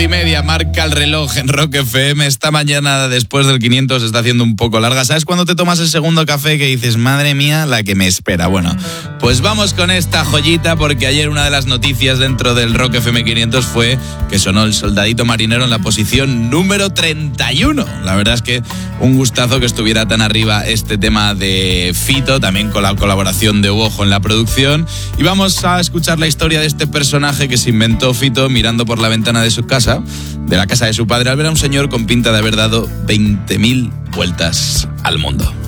9:30 marca el reloj en Rock FM. Esta mañana después del 500 se está haciendo un poco larga. ¿Sabes cuando te tomas el segundo café que dices, madre mía, la que me espera? Bueno, pues vamos con esta joyita, porque ayer una de las noticias dentro del Rock FM 500 fue que sonó El Soldadito Marinero en la posición número 31. La verdad es que un gustazo que estuviera tan arriba este tema de Fito, también con la colaboración de Uojo en la producción. Y vamos a escuchar la historia de este personaje que se inventó Fito mirando por la ventana de su casa, de la casa de su padre, al ver a un señor con pinta de haber dado 20.000 vueltas al mundo.